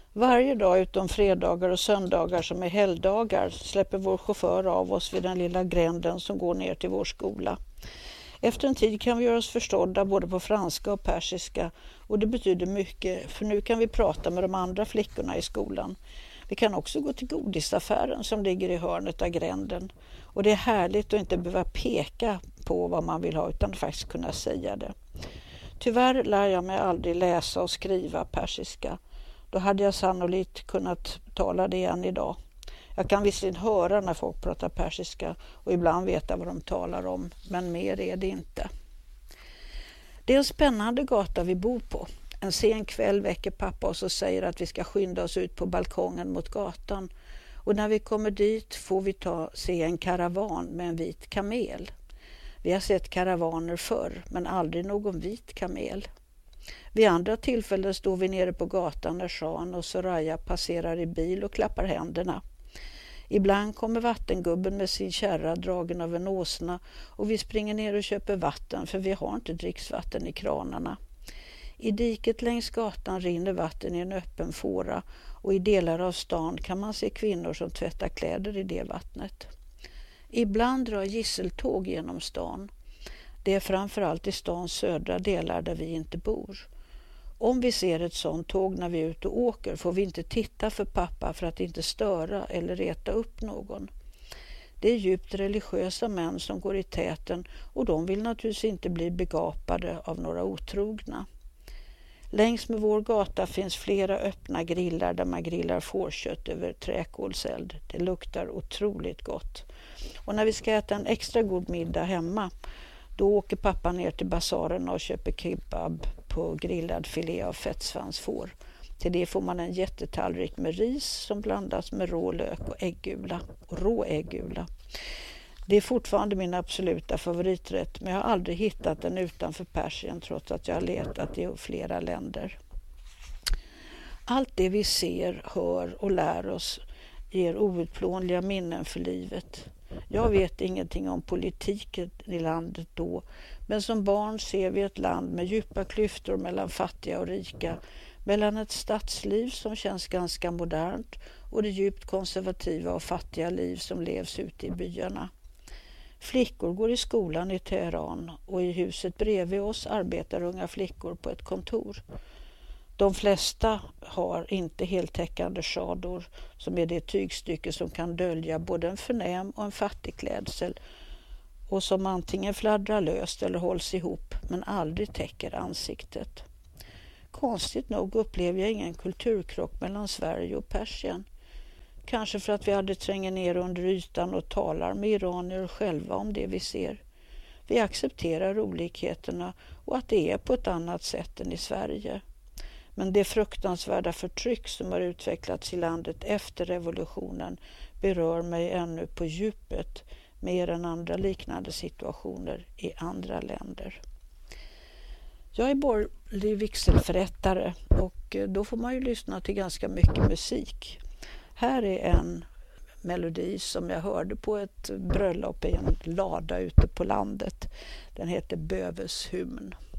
Varje dag utom fredagar och söndagar som är helgdagar släpper vår chaufför av oss vid den lilla gränden som går ner till vår skola. Efter en tid kan vi göra oss förstådda både på franska och persiska, och det betyder mycket, för nu kan vi prata med de andra flickorna i skolan. Vi kan också gå till godisaffären som ligger i hörnet av gränden, och det är härligt att inte behöva peka på vad man vill ha utan faktiskt kunna säga det. Tyvärr lär jag mig aldrig läsa och skriva persiska. Då hade jag sannolikt kunnat tala det än idag. Jag kan visserligen höra när folk pratar persiska och ibland veta vad de talar om, men mer är det inte. Det är en spännande gata vi bor på. En sen kväll väcker pappa oss och säger att vi ska skynda oss ut på balkongen mot gatan. Och när vi kommer dit får vi se en karavan med en vit kamel. Vi har sett karavaner förr, men aldrig någon vit kamel. Vid andra tillfällen står vi nere på gatan när Sean och Soraya passerar i bil och klappar händerna. Ibland kommer vattengubben med sin kärra dragen av en åsna och vi springer ner och köper vatten, för vi har inte dricksvatten i kranarna. I diket längs gatan rinner vatten i en öppen fåra, och i delar av stan kan man se kvinnor som tvättar kläder i det vattnet. Ibland drar gisseltåg genom stan. Det är framförallt i stans södra delar där vi inte bor. Om vi ser ett sådant tåg när vi är ute och åker får vi inte titta för pappa för att inte störa eller reta upp någon. Det är djupt religiösa män som går i täten, och de vill naturligtvis inte bli begapade av några otrogna. Längs med vår gata finns flera öppna grillar där man grillar fårkött över träkolseld. Det luktar otroligt gott. Och när vi ska äta en extra god middag hemma, då åker pappa ner till basaren och köper kebab på grillad filé av fettsvansfår. Till det får man en jättetallrik med ris som blandas med rå lök och rå äggula. Det är fortfarande min absoluta favoriträtt, men jag har aldrig hittat den utanför Persien trots att jag har letat i flera länder. Allt det vi ser, hör och lär oss ger outplånliga minnen för livet. Jag vet ingenting om politiken i landet då, men som barn ser vi ett land med djupa klyftor mellan fattiga och rika, mellan ett stadsliv som känns ganska modernt och det djupt konservativa och fattiga liv som levs ute i byarna. Flickor går i skolan i Teheran, och i huset bredvid oss arbetar unga flickor på ett kontor. De flesta har inte heltäckande chador, som är det tygstycke som kan dölja både en förnäm och en fattig klädsel, och som antingen fladdrar löst eller hålls ihop men aldrig täcker ansiktet. Konstigt nog upplever jag ingen kulturkrock mellan Sverige och Persien. Kanske för att vi aldrig tränger ner under ytan och talar med iranier själva om det vi ser. Vi accepterar olikheterna och att det är på ett annat sätt än i Sverige. Men det fruktansvärda förtryck som har utvecklats i landet efter revolutionen berör mig ännu på djupet, mer än andra liknande situationer i andra länder. Jag är borgerlig vigselförrättare, och då får man ju lyssna till ganska mycket musik. Här är en melodi som jag hörde på ett bröllop i en lada ute på landet. Den heter Böveshymn.